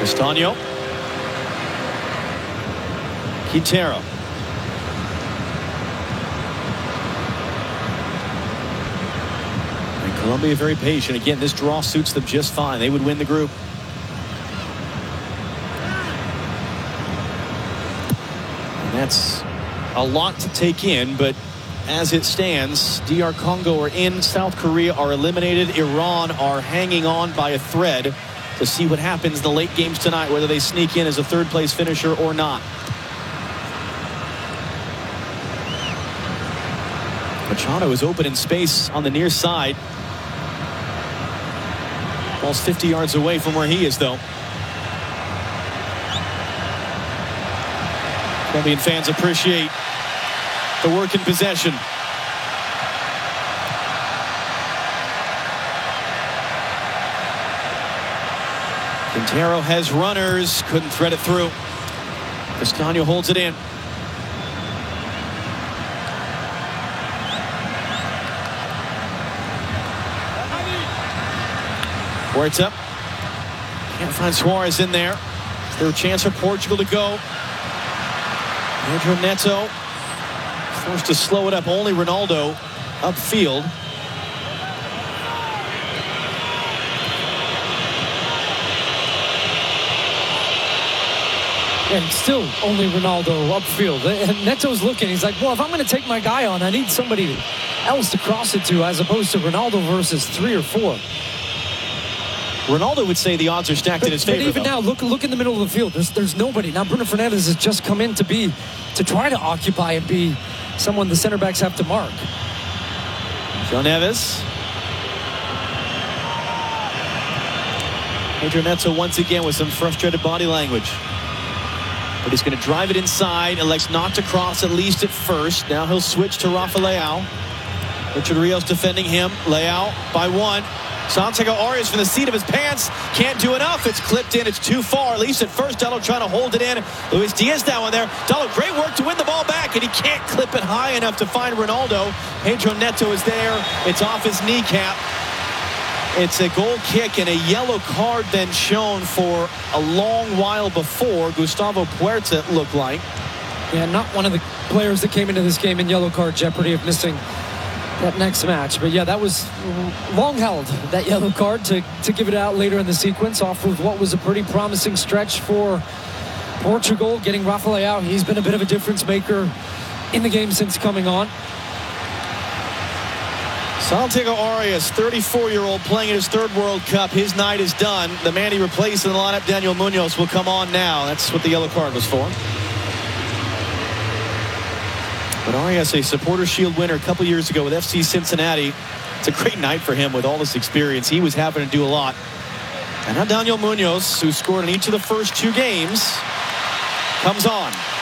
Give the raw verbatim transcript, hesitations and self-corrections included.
Castaño. Quintero. And Colombia very patient. Again, this draw suits them just fine. They would win the group. And that's a lot to take in, but as it stands, D R Congo are in, South Korea are eliminated, Iran are hanging on by a thread to see what happens in the late games tonight, whether they sneak in as a third place finisher or not. Machado is open in space on the near side. Ball's fifty yards away from where he is, though. Colombian fans appreciate the work in possession. Quintero has runners, couldn't thread it through. Castaño holds it in. Huerta. Can't find Suarez in there. Is there a chance for Portugal to go? Pedro Neto forced to slow it up. Only Ronaldo upfield. And still only Ronaldo upfield. And Neto's looking. He's like, well, if I'm going to take my guy on, I need somebody else to cross it to, as opposed to Ronaldo versus three or four. Ronaldo would say the odds are stacked but, in his favor. But even though. now, look look in the middle of the field. There's there's nobody. Now Bruno Fernandes has just come in to be to try to occupy and be someone the center backs have to mark. João Neves. Pedro Neto once again with some frustrated body language. But he's going to drive it inside. Elects not to cross, at least at first. Now he'll switch to Rafa Leao. Richard Rios defending him. Leao by one. Santiago Arias from the seat of his pants. Can't do enough. It's clipped in. It's too far. At least at first, Dalot trying to hold it in. Luis Diaz now in there. Dalot, great work to win the ball back, and he can't clip it high enough to find Ronaldo. Pedro Neto is there. It's off his kneecap. It's a goal kick and a yellow card then shown for a long while before. Gustavo Puerta, it looked like. Yeah, not one of the players that came into this game in yellow card jeopardy of missing that next match. But yeah, that was long held, that yellow card, to, to give it out later in the sequence off of what was a pretty promising stretch for Portugal, getting Rafael out. He's been a bit of a difference maker in the game since coming on. Santiago Arias, thirty-four-year-old, playing in his third World Cup. His night is done. The man he replaced in the lineup, Daniel Munoz, will come on now. That's what the yellow card was for. But Arias, a Supporter Shield winner a couple years ago with F C Cincinnati. It's a great night for him with all this experience. He was having to do a lot. And now Daniel Munoz, who scored in each of the first two games, comes on.